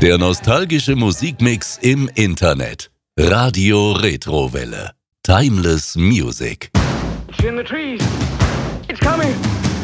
Der nostalgische Musikmix im Internet. Radio Retrowelle. Timeless Music. It's in the trees. It's coming.